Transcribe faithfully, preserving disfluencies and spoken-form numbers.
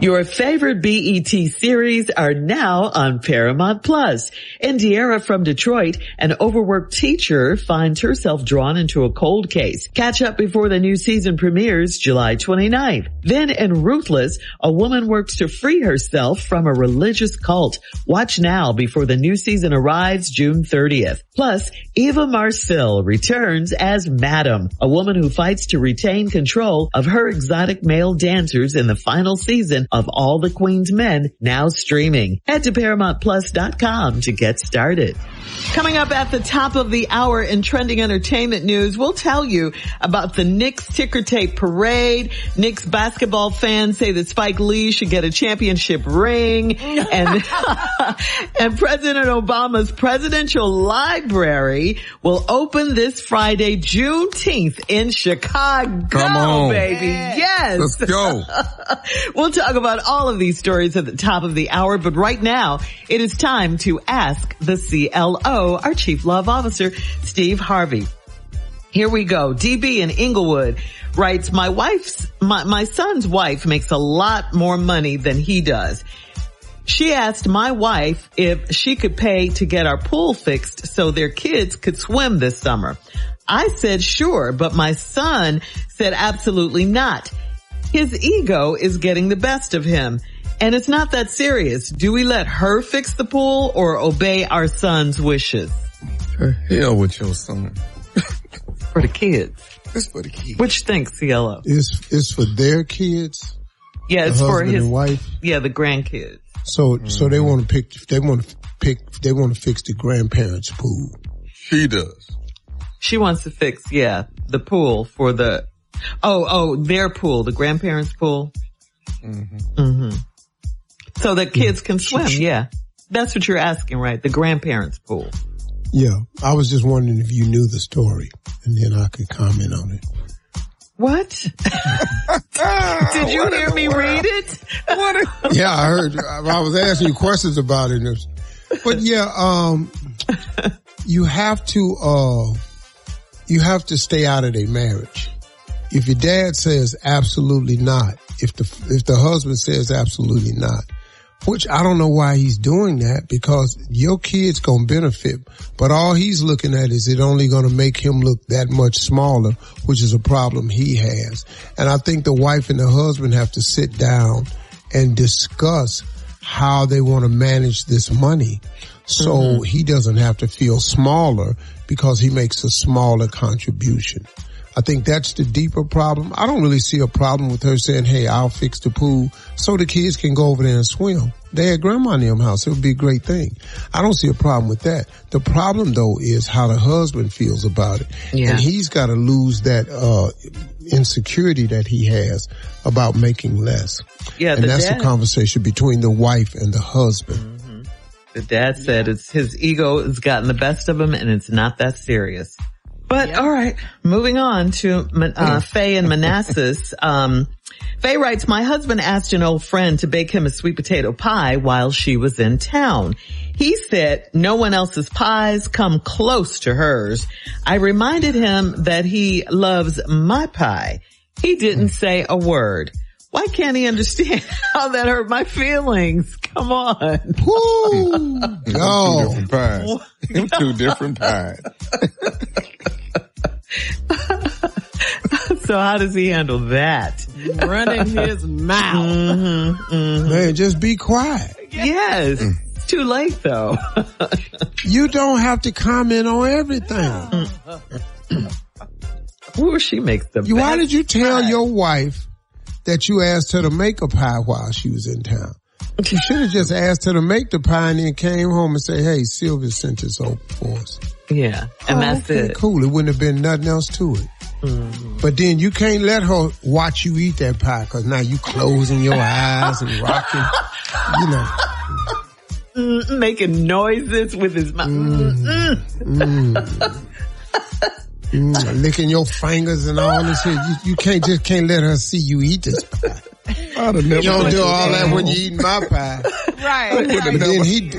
Your favorite B E T series are now on Paramount Plus. Indiera from Detroit, an overworked teacher, finds herself drawn into a cold case. Catch up before the new season premieres July twenty-ninth. Then in Ruthless, a woman works to free herself from a religious cult. Watch now before the new season arrives June thirtieth. Plus, Eva Marcille returns as Madam, a woman who fights to retain control of her exotic male dancers in the final season of All the Queen's Men, now streaming. Head to Paramount Plus dot com to get started. Coming up at the top of the hour in trending entertainment news, we'll tell you about the Knicks ticker tape parade. Knicks basketball fans say that Spike Lee should get a championship ring. And, and President Obama's presidential library will open this Friday, Juneteenth in Chicago. Come on, baby. Yes. Let's go. We'll talk about all of these stories at the top of the hour, but right now it is time to ask the C L O, our Chief Love Officer, Steve Harvey. Here we go. D B in Inglewood writes, my wife's, my, my son's wife makes a lot more money than he does. She asked my wife if she could pay to get our pool fixed so their kids could swim this summer. I said sure, but my son said absolutely not. His ego is getting the best of him, and it's not that serious. Do we let her fix the pool or obey our son's wishes? The hell with your son. For the kids. It's for the kids. What you think, C L O? It's, it's for their kids? Yeah, it's the for husband his and wife? Yeah, the grandkids. So, mm-hmm. so they want to pick, they want to pick, they want to fix the grandparents' pool. She does. She wants to fix, yeah, the pool for the, oh, oh, their pool, the grandparents' pool. Mm-hmm. Mm-hmm. So that kids can swim, yeah. That's what you're asking, right? The grandparents' pool. Yeah. I was just wondering if you knew the story, and then I could comment on it. What? Did you hear me read it? What? Yeah, I heard. I was asking you questions about it. But yeah, um, you have to, uh, you have to stay out of their marriage. If your dad says absolutely not, if the, if the husband says absolutely not, which I don't know why he's doing that, because your kid's gonna benefit, but all he's looking at is it only gonna make him look that much smaller, which is a problem he has. And I think the wife and the husband have to sit down and discuss how they want to manage this money so mm-hmm. he doesn't have to feel smaller because he makes a smaller contribution. I think that's the deeper problem. I don't really see a problem with her saying, hey, I'll fix the pool so the kids can go over there and swim. They at grandma and them house. It would be a great thing. I don't see a problem with that. The problem, though, is how the husband feels about it. Yeah. And he's got to lose that uh insecurity that he has about making less. Yeah, and that's dad, the conversation between the wife and the husband. Mm-hmm. The dad said it's his ego has gotten the best of him, and it's not that serious. But yep. All right, moving on to uh, Faye and Manassas. Um, Faye writes, my husband asked an old friend to bake him a sweet potato pie while she was in town. He said no one else's pies come close to hers. I reminded him that he loves my pie. He didn't say a word. Why can't he understand how that hurt my feelings? Come on. Woo! No. Two different pies. Two different pies. So how does he handle that? Running his mouth. Mm-hmm, mm-hmm. Man, just be quiet. Yes. Mm. It's too late though. You don't have to comment on everything. Mm. Ooh, she makes the you, best Why did you tell pie. your wife that you asked her to make a pie while she was in town? You should have just asked her to make the pie and then came home and say, hey, Sylvia sent this over for us. Yeah, and oh, that's okay, it. Cool. It wouldn't have been nothing else to it. Mm-hmm. But then you can't let her watch you eat that pie because now you closing your eyes and rocking, you know. Mm, making noises with his mouth. Mm, mm. Mm. Mm, licking your fingers and all this shit. You, you can't just can't let her see you eat this pie. I'd have never you don't do all that when you eat my pie. Right. But then he,